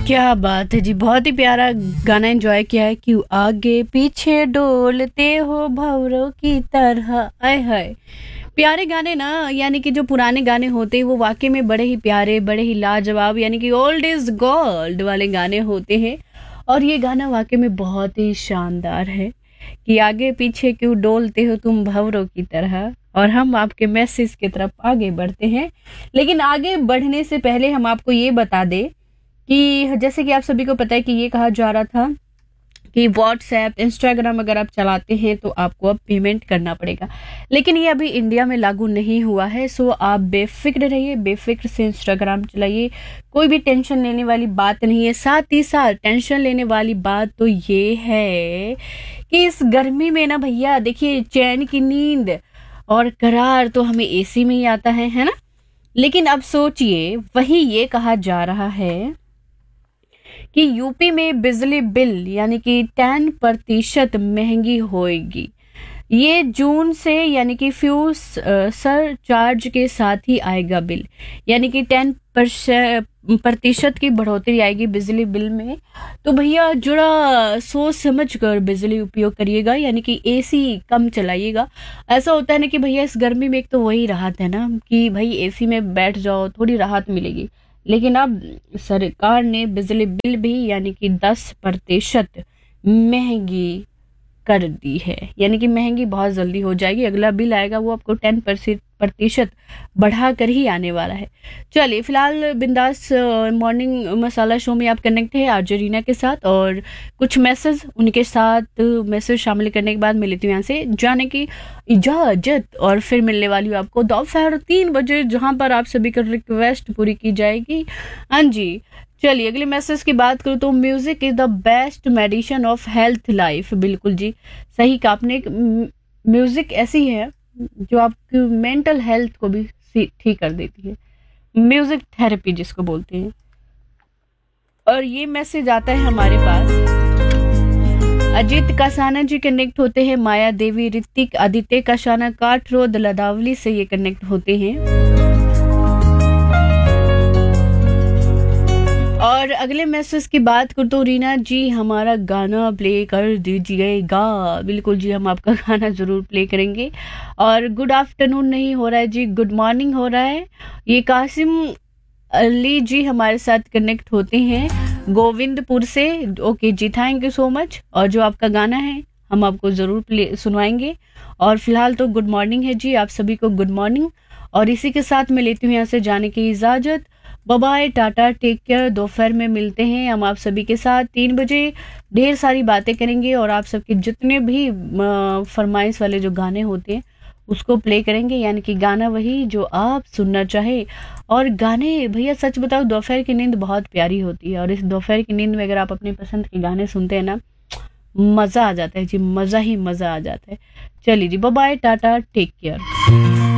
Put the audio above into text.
क्या बात है जी, बहुत ही प्यारा गाना एंजॉय किया है। क्यों आगे पीछे डोलते हो भंवरों की तरह, आय हाय। प्यारे गाने ना, यानी कि जो पुराने गाने होते हैं वो वाकई में बड़े ही प्यारे, बड़े ही लाजवाब, यानी कि ओल्ड इज गोल्ड वाले गाने होते हैं। और ये गाना वाकई में बहुत ही शानदार है कि आगे पीछे क्यों डोलते हो तुम भंवरों की तरह। और हम आपके मैसेज की तरफ आगे बढ़ते हैं, लेकिन आगे बढ़ने से पहले हम आपको ये बता दें कि जैसे कि आप सभी को पता है कि ये कहा जा रहा था कि व्हाट्सएप, इंस्टाग्राम अगर आप चलाते हैं तो आपको अब पेमेंट करना पड़ेगा, लेकिन ये अभी इंडिया में लागू नहीं हुआ है। सो आप बेफिक्र रहिए, बेफिक्र से इंस्टाग्राम चलाइए, कोई भी टेंशन लेने वाली बात नहीं है। साथ ही साथ टेंशन लेने वाली बात तो ये है कि इस गर्मी में ना भैया देखिए, चैन की नींद और करार तो हमें एसी में ही आता है ना। लेकिन अब सोचिए, वही ये कहा जा रहा है कि यूपी में बिजली बिल यानी कि 10% महंगी होएगी। ये जून से यानी कि फ्यूज सर चार्ज के साथ ही आएगा बिल, यानी कि 10% की बढ़ोतरी आएगी बिजली बिल में। तो भैया जरा सोच समझ कर बिजली उपयोग करिएगा, यानी कि एसी कम चलाइएगा। ऐसा होता है ना कि भैया इस गर्मी में एक तो वही राहत है ना कि भाई एसी में बैठ जाओ, थोड़ी राहत मिलेगी। लेकिन अब सरकार ने बिजली बिल भी यानी कि 10% महंगी कर दी है, यानी कि महंगी बहुत जल्दी हो जाएगी। अगला बिल आएगा वो आपको 10% बढ़ा कर ही आने वाला है। चलिए फिलहाल बिंदास मॉर्निंग मसाला शो में आप कनेक्ट है आरजे रीना के साथ, और कुछ मैसेज उनके साथ मैसेज शामिल करने के बाद मैं लेती हूँ यहाँ से जाने की इजाजत, और फिर मिलने वाली हूँ आपको दोपहर 3 बजे, जहां पर आप सभी का रिक्वेस्ट पूरी की जाएगी। हाँ जी, चलिए अगले मैसेज की बात करूँ तो music is the best medicine of health life. बिल्कुल जी, सही कहा आपने। म्यूजिक ऐसी है जो आपकी मेंटल हेल्थ को भी ठीक कर देती है, म्यूजिक थेरेपी जिसको बोलते हैं। और ये मैसेज आता है हमारे पास, अजीत कासाना जी कनेक्ट होते हैं, माया देवी, ऋतिक, आदित्य कासाना, काठ रोड लदावली से ये कनेक्ट होते हैं। और अगले मैसेज की बात करूँ तो रीना जी हमारा गाना प्ले कर दीजिएगा। बिल्कुल जी, हम आपका गाना जरूर प्ले करेंगे। और गुड आफ्टरनून नहीं हो रहा है जी, गुड मॉर्निंग हो रहा है। ये कासिम अली जी हमारे साथ कनेक्ट होते हैं गोविंदपुर से। Okay ji, thank you so much. और जो आपका गाना है हम आपको जरूर प्ले सुनवाएंगे। और फिलहाल तो गुड मॉर्निंग है जी, आप सभी को गुड मॉर्निंग। और इसी के साथ मैं लेती हूँ यहाँ से जाने की इजाजत। Bye, Tata, take care. दोपहर में मिलते हैं हम आप सभी के साथ 3 बजे। ढेर सारी बातें करेंगे और आप सबके जितने भी फरमाइश वाले जो गाने होते हैं उसको प्ले करेंगे, यानी कि गाना वही जो आप सुनना चाहे। और गाने भैया सच बताओ, दोपहर की नींद बहुत प्यारी होती है, और इस दोपहर की नींद में अगर आप अपने पसंद के गाने सुनते हैं ना, मजा आ जाता है जी, मजा ही मजा आ जाता है। चलिए जी, बाय, टाटा, टेक केयर।